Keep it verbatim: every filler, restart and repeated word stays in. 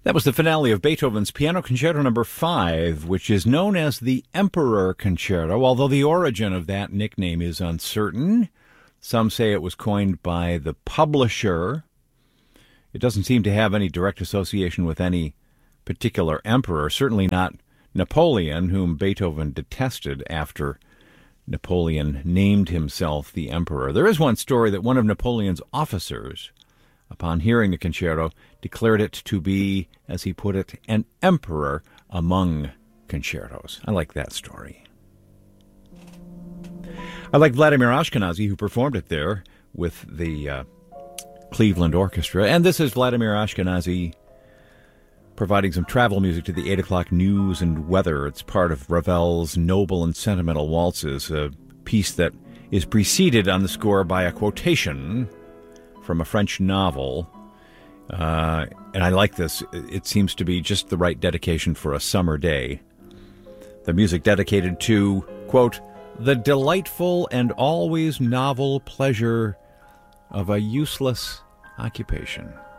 That was the finale of Beethoven's Piano Concerto Number five, which is known as the Emperor Concerto, although the origin of that nickname is uncertain. Some say it was coined by the publisher. It doesn't seem to have any direct association with any particular emperor, certainly not Napoleon, whom Beethoven detested after Napoleon named himself the emperor. There is one story that one of Napoleon's officers, upon hearing the concerto, declared it to be, as he put it, an emperor among concertos. I like that story. I like Vladimir Ashkenazy, who performed it there with the uh, Cleveland Orchestra. And this is Vladimir Ashkenazy providing some travel music to the eight o'clock news and weather. It's part of Ravel's Noble and Sentimental Waltzes, a piece that is preceded on the score by a quotation from a French novel. Uh, and I like this. It seems to be just the right dedication for a summer day. The music dedicated to, quote, the delightful and always novel pleasure of a useless occupation.